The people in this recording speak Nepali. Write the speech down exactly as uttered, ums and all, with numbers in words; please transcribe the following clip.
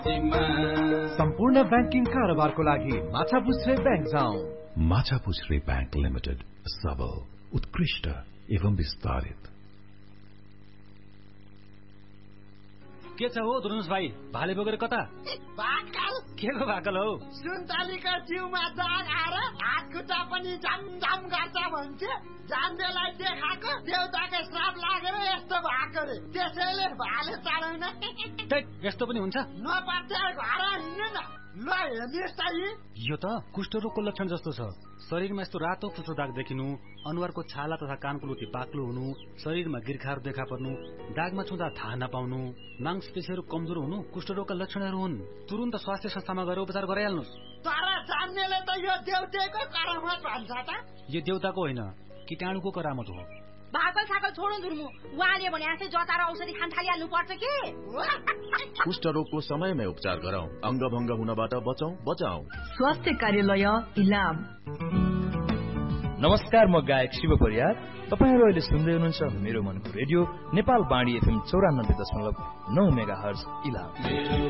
सम्पूर्ण ब्याङ्किङ कारोबारको लागि माछापुच्छ्रे ब्याङ्क जाउँ। माछापुच्छ्रे ब्याङ्क लिमिटेड, सबल, उत्कृष्ट एवं विस्तारित। के छ हो दुर्नुस भाइ, भाले बोकेर कता? भाकल। के को भाकल हो? सुन्तलीको जिउमा दाग आएर हात खुट्टा पनि झमझम गर्छ भन्छ। जान्नेलाई देखाएको देउताको श्राप लागेर यस्तो भएको रे, त्यसैले भाले चढाउन। यस्तो पनि हुन्छ? नपर्छ घर हिँड्नु न। ल हेर्नुहोस् त यो त कुष्ठरोगको लक्षण जस्तो छ। शरीरमा यस्तो रातो फुस्रो दाग देखिनु, अनुहारको छाला तथा कानको लुटी बाक्लो हुनु, शरीरमा गिर्खाहरू देखा पर्नु, दागमा छुँदा थाहा नपाउनु, मांसपेशीहरू कमजोर हुनु कुष्ठरोगका लक्षणहरू हुन्। तुरुन्त स्वास्थ्य संस्थामा गएर उपचार गराइहाल्नुहोस्। तर जान्नेले त यो देउताको करामत भन्छ त। यो देउताको होइन, कीटाणुको करामत हो। भाकल साकल छोड्नु धुर्मु, उहाँले भने जस्तै जता र औषधि खान थालिहाल्नु पर्छ के? कुष्ठरोगको समयमै उपचार गरौँ, अङ्गभङ्ग हुनबाट बचौं बचाऊ। स्वास्थ्य कार्यालय इलाम। नमस्कार, म गायक शिव परियार। तपाईहरु अहिले सुन्दै हुनुहुन्छ मेरो मनको रेडियो नेपाल बाणी एफएम चौरानब्बे दशमलव नौ मेगा हर्ज इलाम।